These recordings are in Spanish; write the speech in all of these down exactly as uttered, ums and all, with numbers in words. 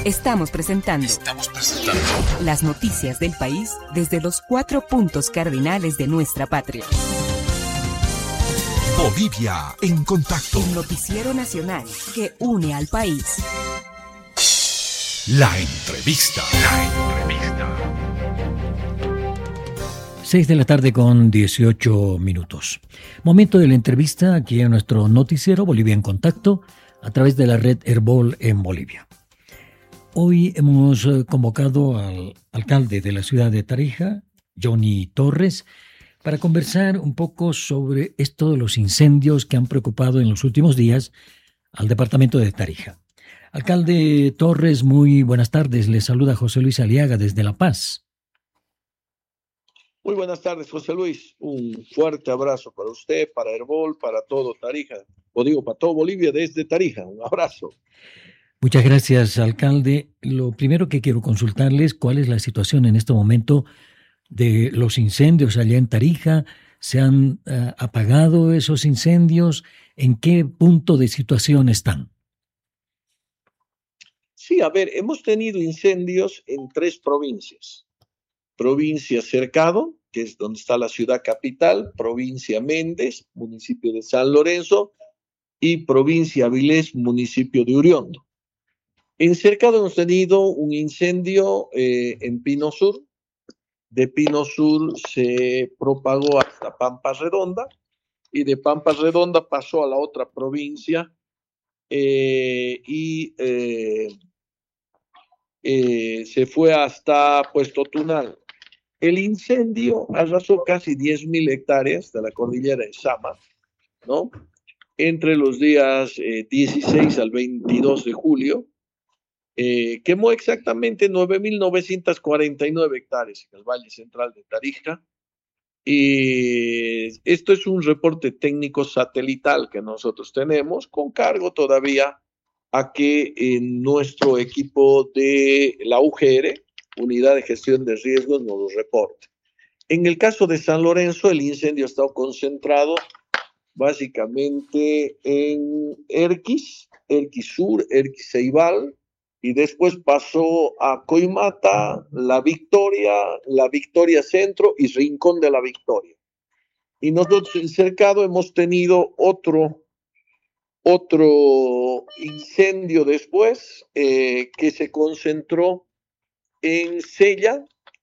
Estamos presentando, Estamos presentando las noticias del país desde los cuatro puntos cardinales de nuestra patria. Bolivia en contacto. El noticiero nacional que une al país. La entrevista. La entrevista. seis de la tarde con dieciocho minutos. Momento de la entrevista aquí en nuestro noticiero Bolivia en Contacto a través de la red Herbol en Bolivia. Hoy hemos convocado al alcalde de la ciudad de Tarija, Johnny Torres, para conversar un poco sobre esto de los incendios que han preocupado en los últimos días al departamento de Tarija. Alcalde Torres, muy buenas tardes. Le saluda José Luis Aliaga desde La Paz. Muy buenas tardes, José Luis. Un fuerte abrazo para usted, para Herbol, para todo Tarija, o digo, para todo Bolivia desde Tarija. Un abrazo. Muchas gracias, alcalde. Lo primero que quiero consultarles, ¿cuál es la situación en este momento de los incendios allá en Tarija? ¿Se han uh, apagado esos incendios? ¿En qué punto de situación están? Sí, a ver, hemos tenido incendios en tres provincias. Provincia Cercado, que es donde está la ciudad capital, provincia Méndez, municipio de San Lorenzo, y provincia Avilés, municipio de Uriondo. En Cercado hemos tenido un incendio eh, en Pino Sur. De Pino Sur se propagó hasta Pampa Redonda, y de Pampa Redonda pasó a la otra provincia, eh, y eh, eh, se fue hasta Puesto Tunal. El incendio arrasó casi diez mil hectáreas de la cordillera de Sama, ¿no? Entre los días eh, dieciséis al veintidós de julio, eh, quemó exactamente nueve mil novecientas cuarenta y nueve hectáreas en el Valle Central de Tarija. Y esto es un reporte técnico satelital que nosotros tenemos, con cargo todavía a que en nuestro equipo de la U G R, Unidad de Gestión de Riesgos, nos lo reporte. En el caso de San Lorenzo, el incendio ha estado concentrado básicamente en Erquis, Erquis Sur, Erquis Ceibal, y después pasó a Coimata, La Victoria, La Victoria Centro y Rincón de la Victoria. Y nosotros en Cercado hemos tenido otro, otro incendio después eh, que se concentró en Sella,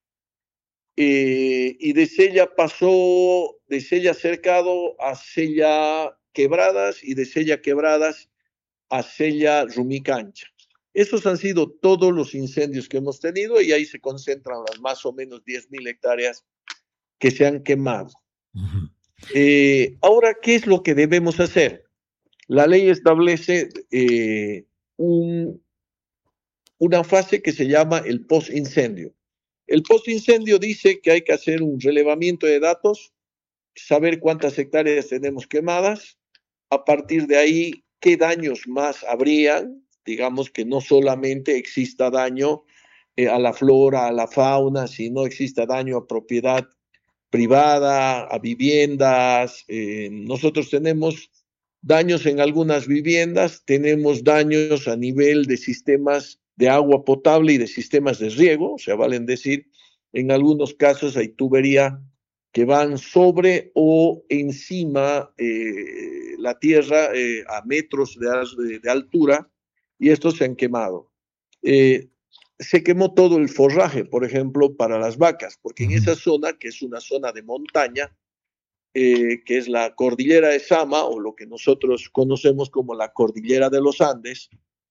eh, y de Sella pasó, de Sella Cercado a Sella Quebradas, y de Sella Quebradas a Sella Rumicancha. Esos han sido todos los incendios que hemos tenido, y ahí se concentran las más o menos diez mil hectáreas que se han quemado. Uh-huh. Eh, ahora, ¿qué es lo que debemos hacer? La ley establece eh, un una fase que se llama el post-incendio. El post-incendio dice que hay que hacer un relevamiento de datos, saber cuántas hectáreas tenemos quemadas, a partir de ahí qué daños más habrían, digamos que no solamente exista daño eh, a la flora, a la fauna, sino exista daño a propiedad privada, a viviendas. Eh, nosotros tenemos daños en algunas viviendas, tenemos daños a nivel de sistemas de agua potable y de sistemas de riego, o sea, valen decir, en algunos casos hay tubería que van sobre o encima eh, la tierra eh, a metros de, de, de altura, y estos se han quemado. Eh, se quemó todo el forraje, por ejemplo, para las vacas, porque en esa zona, que es una zona de montaña, eh, que es la cordillera de Sama, o lo que nosotros conocemos como la cordillera de los Andes,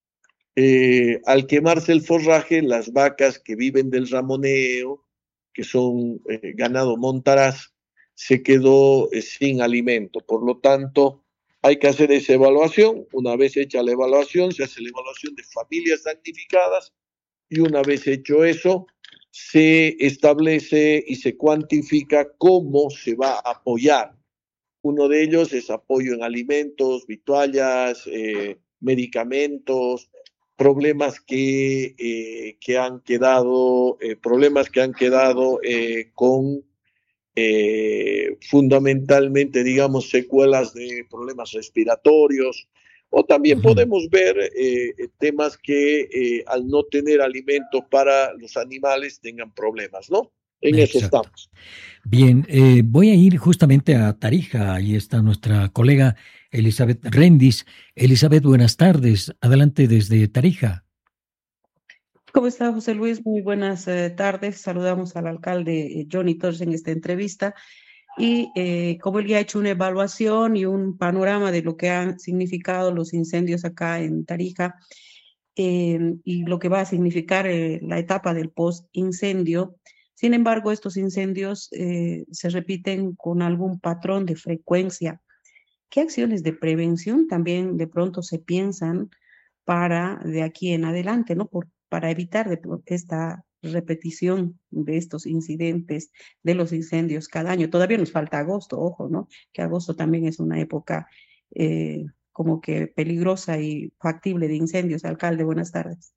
Eh, al quemarse el forraje, las vacas que viven del ramoneo, que son eh, ganado montaraz, se quedó eh, sin alimento. Por lo tanto, hay que hacer esa evaluación. Una vez hecha la evaluación, se hace la evaluación de familias damnificadas, y una vez hecho eso, se establece y se cuantifica cómo se va a apoyar. Uno de ellos es apoyo en alimentos, vituallas, eh, medicamentos, problemas que, eh, que han quedado, eh, problemas que han quedado eh, con eh, fundamentalmente, digamos, secuelas de problemas respiratorios, O también Ujú. podemos ver eh, temas que eh, al no tener alimento para los animales tengan problemas, ¿no? En eso Exacto. estamos. Bien, eh, voy a ir justamente a Tarija. Ahí está nuestra colega Elizabeth Rendis. Elizabeth, buenas tardes. Adelante desde Tarija. ¿Cómo está, José Luis? Muy buenas eh, tardes. Saludamos al alcalde eh, Johnny Torres en esta entrevista. Y eh, como él ya ha hecho una evaluación y un panorama de lo que han significado los incendios acá en Tarija eh, y lo que va a significar eh, la etapa del post-incendio. Sin embargo, estos incendios eh, se repiten con algún patrón de frecuencia. ¿Qué acciones de prevención también de pronto se piensan para de aquí en adelante, ¿no? Por, para evitar de, esta repetición de estos incidentes, de los incendios cada año? Todavía nos falta agosto, ojo, ¿no? Que agosto también es una época eh, como que peligrosa y factible de incendios. Alcalde, buenas tardes.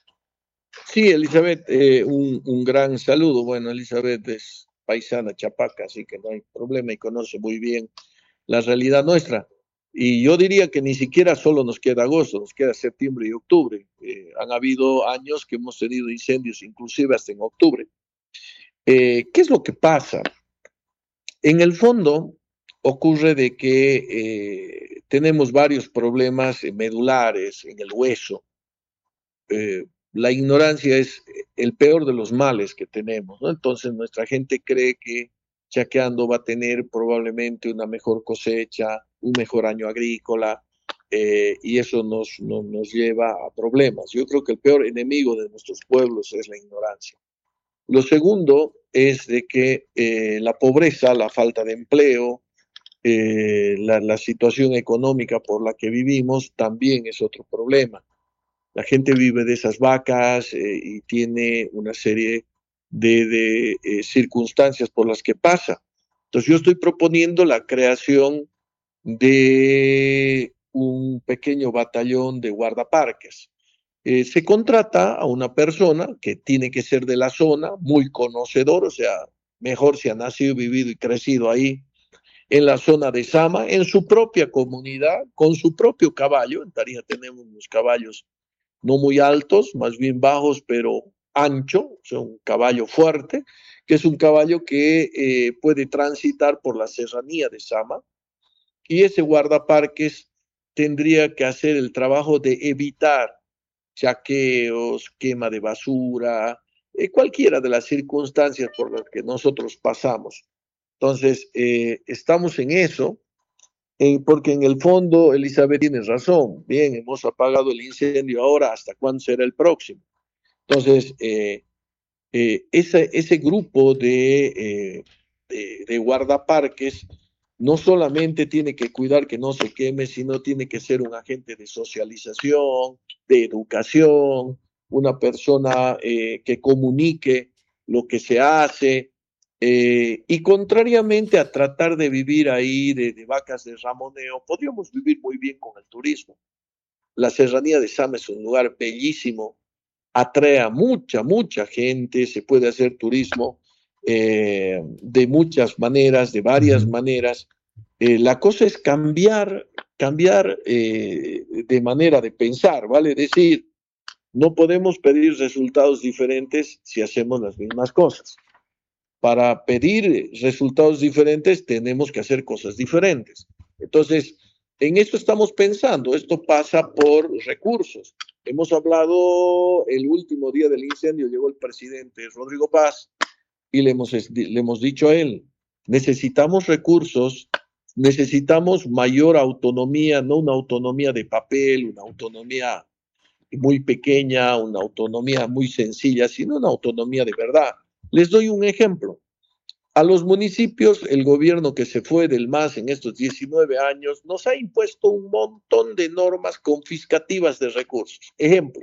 Sí, Elizabeth, eh, un, un gran saludo. Bueno, Elizabeth es paisana chapaca, así que no hay problema y conoce muy bien la realidad nuestra. Y yo diría que ni siquiera solo nos queda agosto, nos queda septiembre y octubre. Eh, han habido años que hemos tenido incendios, inclusive hasta en octubre. Eh, ¿qué es lo que pasa? En el fondo, ocurre de que eh, tenemos varios problemas medulares en el hueso. Eh, la ignorancia es el peor de los males que tenemos, ¿no? Entonces nuestra gente cree que chaqueando va a tener probablemente una mejor cosecha, un mejor año agrícola, eh, y eso nos, nos, nos lleva a problemas. Yo creo que el peor enemigo de nuestros pueblos es la ignorancia. Lo segundo es de que eh, la pobreza, la falta de empleo, eh, la, la situación económica por la que vivimos también es otro problema. La gente vive de esas vacas eh, y tiene una serie de, de eh, circunstancias por las que pasa. Entonces yo estoy proponiendo la creación de un pequeño batallón de guardaparques. Eh, se contrata a una persona que tiene que ser de la zona, muy conocedor, o sea, mejor si ha nacido, vivido y crecido ahí en la zona de Sama, en su propia comunidad, con su propio caballo. En Tarija tenemos unos caballos no muy altos, más bien bajos, pero ancho, o sea, un caballo fuerte, que es un caballo que eh, puede transitar por la serranía de Sama, y ese guardaparques tendría que hacer el trabajo de evitar saqueos, quema de basura, eh, cualquiera de las circunstancias por las que nosotros pasamos. Entonces, eh, estamos en eso. Eh, porque en el fondo, Elizabeth, tienes razón. Bien, hemos apagado el incendio ahora, ¿hasta cuándo será el próximo? Entonces, eh, eh, ese, ese grupo de, eh, de, de guardaparques no solamente tiene que cuidar que no se queme, sino tiene que ser un agente de socialización, de educación, una persona eh, que comunique lo que se hace. Eh, y contrariamente a tratar de vivir ahí de, de vacas de ramoneo, podríamos vivir muy bien con el turismo. La serranía de Sama es un lugar bellísimo, atrae a mucha, mucha gente, se puede hacer turismo eh, de muchas maneras, de varias Ujú. maneras. Eh, la cosa es cambiar, cambiar eh, de manera de pensar, ¿vale? Es decir, no podemos pedir resultados diferentes si hacemos las mismas cosas. Para pedir resultados diferentes tenemos que hacer cosas diferentes. Entonces, en esto estamos pensando, esto pasa por recursos. Hemos hablado el último día del incendio, llegó el presidente Rodrigo Paz y le hemos, le hemos dicho a él, necesitamos recursos, necesitamos mayor autonomía, no una autonomía de papel, una autonomía muy pequeña, una autonomía muy sencilla, sino una autonomía de verdad. Les doy un ejemplo. A los municipios, el gobierno que se fue del M A S en estos diecinueve años nos ha impuesto un montón de normas confiscativas de recursos. Ejemplo,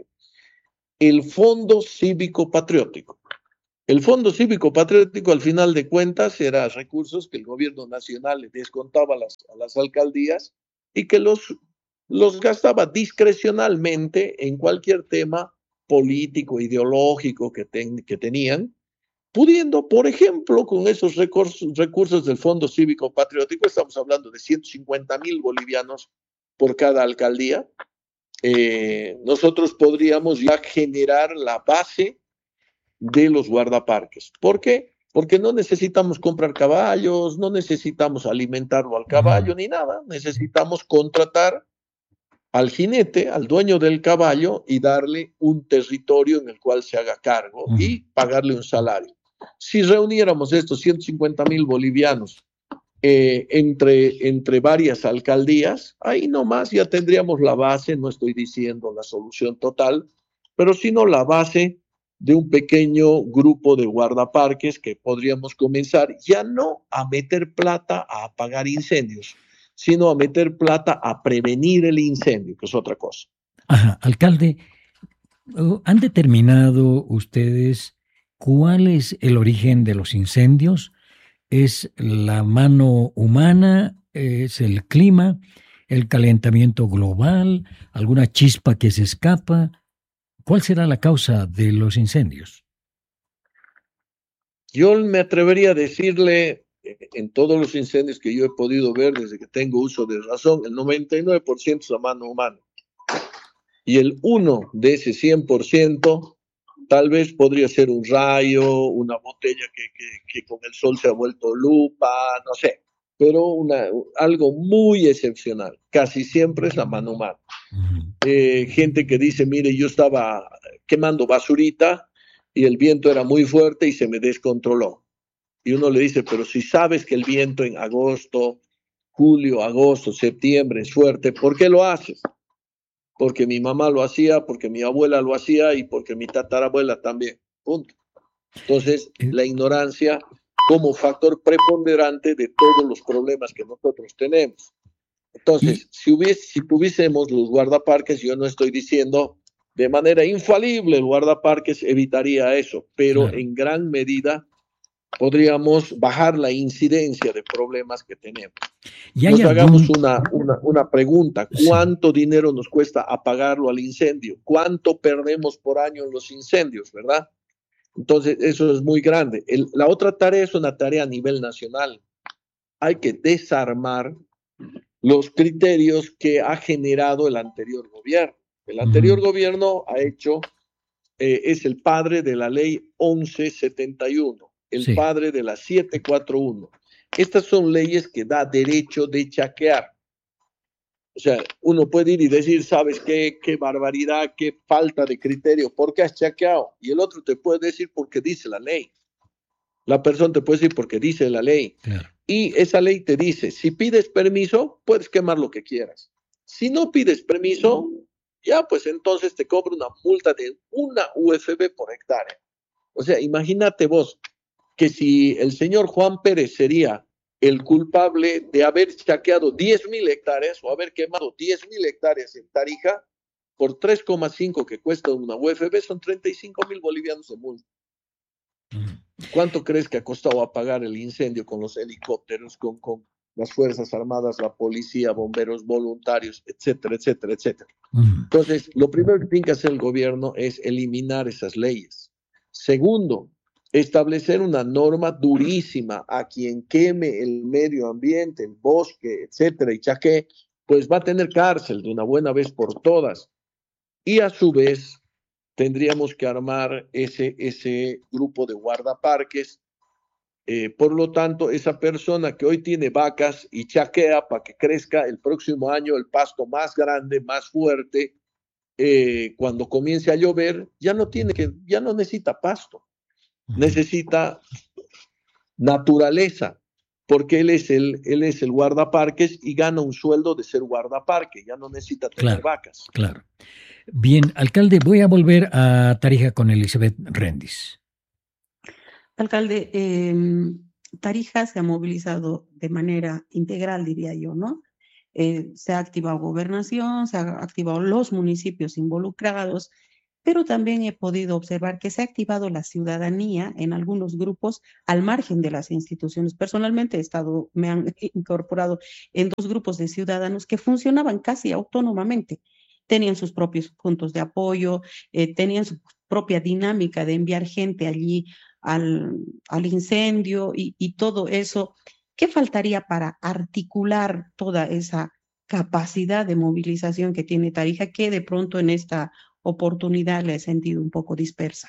el Fondo Cívico Patriótico. El Fondo Cívico Patriótico, al final de cuentas, era recursos que el gobierno nacional le descontaba a las, a las alcaldías y que los, los gastaba discrecionalmente en cualquier tema político, ideológico que, ten, que tenían, pudiendo, por ejemplo, con esos recursos, recursos del Fondo Cívico Patriótico, estamos hablando de ciento cincuenta mil bolivianos, por cada alcaldía, eh, nosotros podríamos ya generar la base de los guardaparques. ¿Por qué? Porque no necesitamos comprar caballos, no necesitamos alimentarlo al caballo uh-huh. ni nada, necesitamos contratar al jinete, al dueño del caballo, y darle un territorio en el cual se haga cargo uh-huh. y pagarle un salario. Si reuniéramos estos ciento cincuenta mil bolivianos eh, entre, entre varias alcaldías, ahí nomás ya tendríamos la base, no estoy diciendo la solución total, pero sino la base de un pequeño grupo de guardaparques que podríamos comenzar ya no a meter plata a apagar incendios, sino a meter plata a prevenir el incendio, que es otra cosa. Ajá, alcalde, ¿han determinado ustedes cuál es el origen de los incendios? ¿Es la mano humana? ¿Es el clima? ¿El calentamiento global? ¿Alguna chispa que se escapa? ¿Cuál será la causa de los incendios? Yo me atrevería a decirle, en todos los incendios que yo he podido ver desde que tengo uso de razón, el noventa y nueve por ciento es la mano humana. Y el uno de ese cien por ciento tal vez podría ser un rayo, una botella que, que, que con el sol se ha vuelto lupa, no sé. Pero una, algo muy excepcional, casi siempre es la mano humana. Eh, gente que dice, mire, yo estaba quemando basurita y el viento era muy fuerte y se me descontroló. Y uno le dice, pero si sabes que el viento en agosto, julio, agosto, septiembre es fuerte, ¿por qué lo haces? Porque mi mamá lo hacía, porque mi abuela lo hacía y porque mi tatarabuela también. Punto. Entonces, la ignorancia como factor preponderante de todos los problemas que nosotros tenemos. Entonces, si, hubiese, si tuviésemos los guardaparques, yo no estoy diciendo de manera infalible el guardaparques evitaría eso, pero claro, en gran medida podríamos bajar la incidencia de problemas que tenemos. Nos algún... hagamos una, una, una pregunta, ¿cuánto sí. dinero nos cuesta apagarlo al incendio? ¿Cuánto perdemos por año en los incendios, verdad? Entonces, eso es muy grande. El, la otra tarea es una tarea a nivel nacional. Hay que desarmar los criterios que ha generado el anterior gobierno. El anterior uh-huh. gobierno ha hecho, eh, es el padre de la ley once setenta y uno, el sí. padre de la siete cuarenta y uno. Estas son leyes que da derecho de chaquear. O sea, uno puede ir y decir, ¿sabes qué? Qué barbaridad, qué falta de criterio. ¿Por qué has chaqueado? Y el otro te puede decir porque dice la ley. La persona te puede decir porque dice la ley. Claro. Y esa ley te dice, si pides permiso, puedes quemar lo que quieras. Si no pides permiso, ya pues entonces te cobra una multa de una U F B por hectárea. O sea, imagínate vos que si el señor Juan Pérez sería el culpable de haber chaqueado diez mil hectáreas o haber quemado diez mil hectáreas en Tarija, por tres coma cinco que cuesta una U F B, son treinta y cinco mil bolivianos de multa. ¿Cuánto crees que ha costado apagar el incendio con los helicópteros, con, con las Fuerzas Armadas, la policía, bomberos voluntarios, etcétera, etcétera, etcétera? Entonces, lo primero que tiene que hacer el gobierno es eliminar esas leyes. Segundo, establecer una norma durísima a quien queme el medio ambiente, el bosque, etcétera, y chaqué, pues va a tener cárcel de una buena vez por todas. Y a su vez, tendríamos que armar ese, ese grupo de guardaparques. Eh, por lo tanto, esa persona que hoy tiene vacas y chaquea para que crezca el próximo año el pasto más grande, más fuerte, eh, cuando comience a llover, ya no tiene que, ya no necesita pasto. Necesita naturaleza, porque él es el, él es el guardaparques y gana un sueldo de ser guardaparque, ya no necesita tener claro, vacas. Claro. Bien, alcalde, voy a volver a Tarija con Elizabeth Rendis. Alcalde, eh, Tarija se ha movilizado de manera integral, diría yo, ¿no? Eh, se ha activado gobernación, se han activado los municipios involucrados, pero también he podido observar que se ha activado la ciudadanía en algunos grupos al margen de las instituciones. Personalmente he estado, me han incorporado en dos grupos de ciudadanos que funcionaban casi autónomamente. Tenían sus propios puntos de apoyo, eh, tenían su propia dinámica de enviar gente allí al, al incendio y, y todo eso. ¿Qué faltaría para articular toda esa capacidad de movilización que tiene Tarija, que de pronto en esta oportunidad le he sentido un poco dispersa?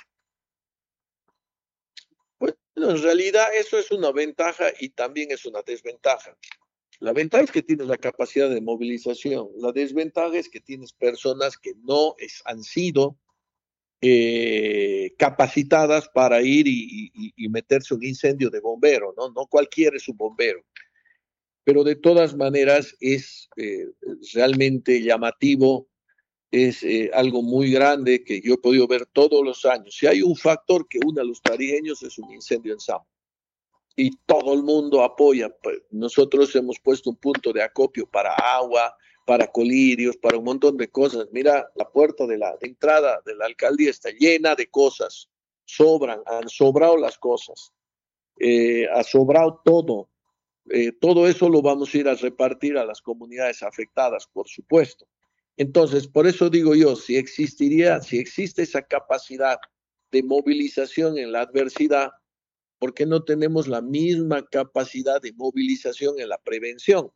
Bueno, en realidad eso es una ventaja y también es una desventaja. La ventaja es que tienes la capacidad de movilización. La desventaja es que tienes personas que no es, han sido eh, capacitadas para ir y, y, y meterse un incendio de bombero, ¿no? No cualquiera es un bombero. Pero de todas maneras es eh, realmente llamativo, es eh, algo muy grande que yo he podido ver todos los años. Si hay un factor que une a los tarijeños es un incendio en Samo. Y todo el mundo apoya. Nosotros hemos puesto un punto de acopio para agua, para colirios, para un montón de cosas. Mira, la puerta de la de entrada de la alcaldía está llena de cosas. Sobran, han sobrado las cosas. Eh, ha sobrado todo. Eh, todo eso lo vamos a ir a repartir a las comunidades afectadas, por supuesto. Entonces, por eso digo yo, si existiría, si existe esa capacidad de movilización en la adversidad, ¿por qué no tenemos la misma capacidad de movilización en la prevención?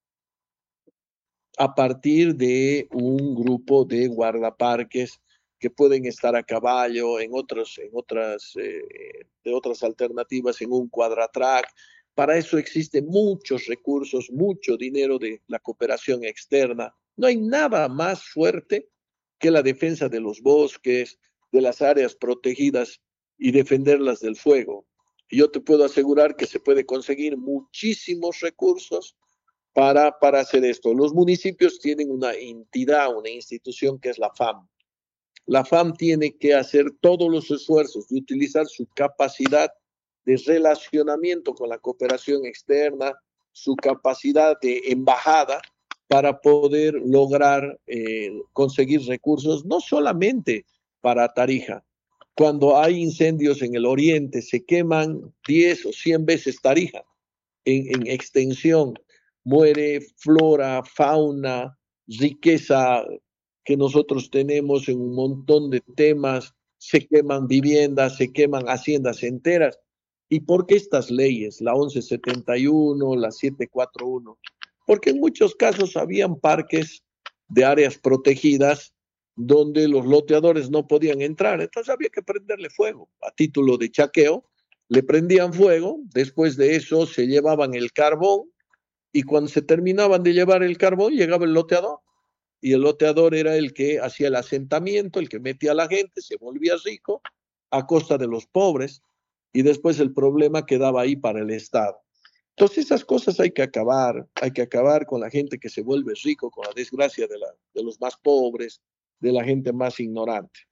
A partir de un grupo de guardaparques que pueden estar a caballo, en, otros, en otras, eh, de otras alternativas, en un cuadratrack. Para eso existen muchos recursos, mucho dinero de la cooperación externa. No hay nada más fuerte que la defensa de los bosques, de las áreas protegidas y defenderlas del fuego. Yo te puedo asegurar que se puede conseguir muchísimos recursos para, para hacer esto. Los municipios tienen una entidad, una institución que es la F A M. La F A M tiene que hacer todos los esfuerzos de utilizar su capacidad de relacionamiento con la cooperación externa, su capacidad de embajada para poder lograr eh, conseguir recursos, no solamente para Tarija. Cuando hay incendios en el oriente, se queman diez o cien veces Tarija en, en extensión. Muere flora, fauna, riqueza que nosotros tenemos en un montón de temas. Se queman viviendas, se queman haciendas enteras. ¿Y por qué estas leyes? La once setenta y uno, la setecientos cuarenta y uno. Porque en muchos casos habían parques de áreas protegidas donde los loteadores no podían entrar, entonces había que prenderle fuego. A título de chaqueo, le prendían fuego, después de eso se llevaban el carbón, y cuando se terminaban de llevar el carbón, llegaba el loteador, y el loteador era el que hacía el asentamiento, el que metía a la gente, se volvía rico, a costa de los pobres, y después el problema quedaba ahí para el Estado. Entonces esas cosas hay que acabar, hay que acabar con la gente que se vuelve rico, con la desgracia de, la, de los más pobres, de la gente más ignorante.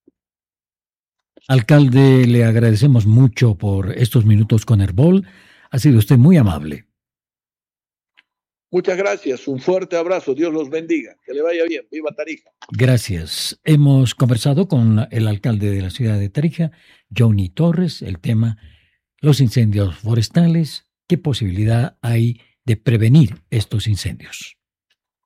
Alcalde, le agradecemos mucho por estos minutos con Herbol. Ha sido usted muy amable. Muchas gracias, un fuerte abrazo, Dios los bendiga, que le vaya bien, viva Tarija. Gracias. Hemos conversado con el alcalde de la ciudad de Tarija, Johnny Torres, el tema los incendios forestales, qué posibilidad hay de prevenir estos incendios.